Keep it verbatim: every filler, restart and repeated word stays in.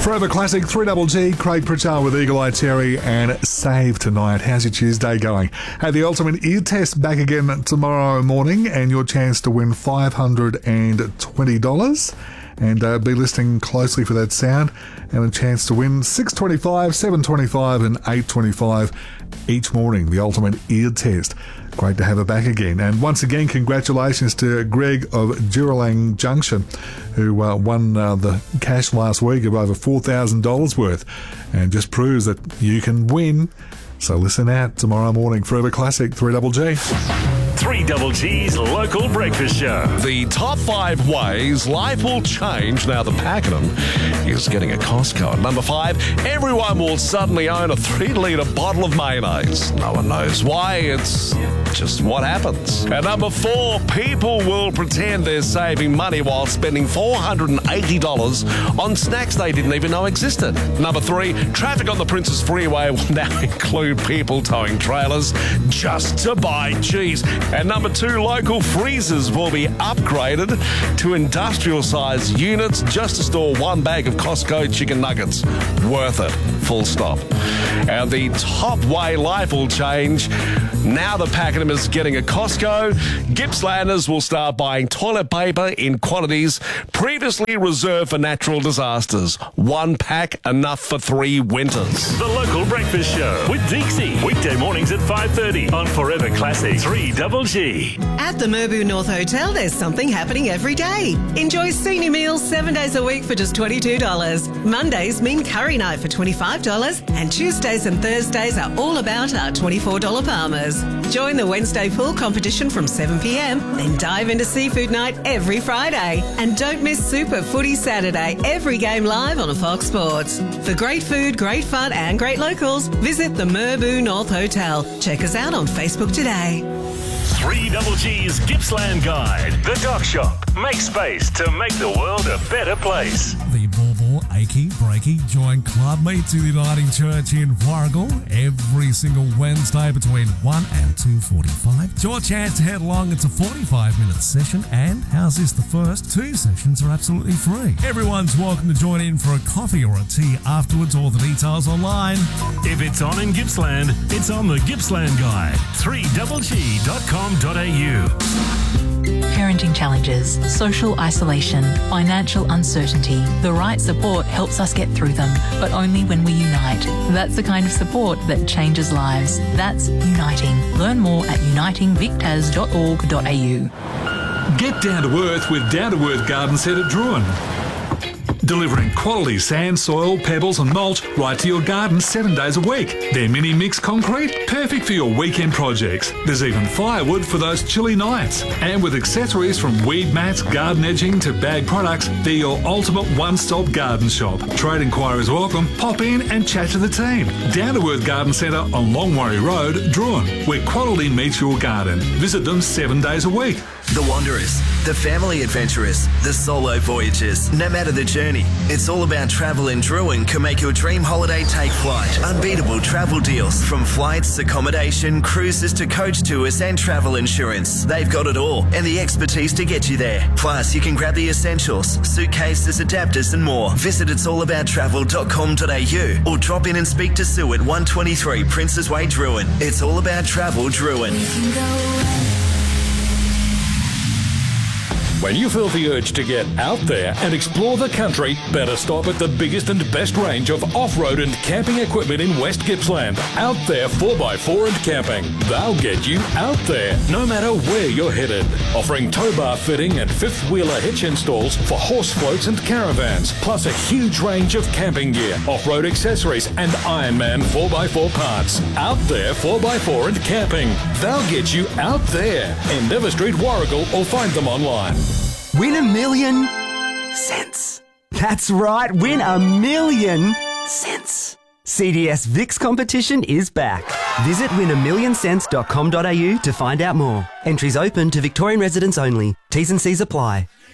Forever Classic, three Double G, Craig Pritchard with Eagle Eye Cherry and Save Tonight. How's your Tuesday going? Hey, the Ultimate Ear Test back again tomorrow morning and your chance to win five hundred twenty dollars. And uh, be listening closely for that sound and a chance to win six twenty-five, seven twenty-five and eight twenty-five each morning. The Ultimate Ear Test. Great to have it back again. And once again, congratulations to Greg of Juralang Junction, who uh, won uh, the cash last week of over four thousand dollars worth, and just proves that you can win. So listen out tomorrow morning. Forever Classic, three Double G. three Double G's local breakfast show. The top five ways life will change now that Pakenham is getting a Costco. Number five, everyone will suddenly own a three litre bottle of mayonnaise. No one knows why, it's just what happens. And number four, people will pretend they're saving money while spending four hundred eighty dollars on snacks they didn't even know existed. Number three, traffic on the Princes Freeway will now include people towing trailers just to buy cheese. And number two, local freezers will be upgraded to industrial-sized units just to store one bag of Costco chicken nuggets. Worth it. Full stop. And the top way life will change, now that Pakenham is getting a Costco, Gippslanders will start buying toilet paper in quantities previously reserved for natural disasters. One pack, enough for three winters. The local breakfast show with Deeksy. Weekday mornings at five thirty on Forever Classic, three Double G. At the Merbau North Hotel, there's something happening every day. Enjoy senior meals seven days a week for just twenty-two dollars. Mondays mean curry night for twenty-five dollars, and Tuesdays and Thursdays are all about our twenty-four dollars Palmers. Join the Wednesday pool competition from seven p.m, then dive into seafood night every Friday. And don't miss Super Footy Saturday, every game live on Fox Sports. For great food, great fun and great locals, visit the Merbau North Hotel. Check us out on Facebook today. three Double G's Gippsland Guide. The Dock Shop. Make space to make the world a better place. The Bauble, Achy, Breaky Joint Club meets at the Uniting Church in Warragul every single Wednesday between one and two forty-five. It's your chance to head along. It's a forty-five minute session, and how's this? The first two sessions are absolutely free. Everyone's welcome to join in for a coffee or a tea afterwards. All the details online. If it's on in Gippsland, it's on the Gippsland Guide. three double G dot com dot a u. Parenting challenges, social isolation, financial uncertainty. The right support helps us get through them, but only when we unite. That's the kind of support that changes lives. That's Uniting. Learn more at uniting vic tas dot org dot a u. Get down to earth with Down to Earth Garden Set at Druin. Delivering quality sand, soil, pebbles and mulch right to your garden seven days a week. Their mini mix concrete, perfect for your weekend projects. There's even firewood for those chilly nights. And with accessories from weed mats, garden edging to bag products, they're your ultimate one-stop garden shop. Trade inquiries welcome. Pop in and chat to the team. Down to Earth Garden Centre on Longwarry Road, Druin, where quality meets your garden. Visit them seven days a week. The Wanderers, the family adventurers, the solo voyagers. No matter the journey, it's all about travel, and Druin can make your dream holiday take flight. Unbeatable travel deals from flights, accommodation, cruises to coach tours and travel insurance. They've got it all and the expertise to get you there. Plus, you can grab the essentials, suitcases, adapters and more. Visit its all about travel dot com dot a u or drop in and speak to Sue at one twenty-three Princes Way, Druin. It's all about travel, Druin. When you feel the urge to get out there and explore the country, better stop at the biggest and best range of off-road and camping equipment in West Gippsland. Out There four by four and Camping. They'll get you out there, no matter where you're headed. Offering tow bar fitting and fifth-wheeler hitch installs for horse floats and caravans, plus a huge range of camping gear, off-road accessories and Ironman four by four parts. Out There four by four and Camping. They'll get you out there. Endeavour Street, Warragul, or find them online. Win a million cents. That's right, win a million cents. C D S Vic's competition is back. Visit win a million cents dot com dot a u to find out more. Entries open to Victorian residents only. T's and C's apply.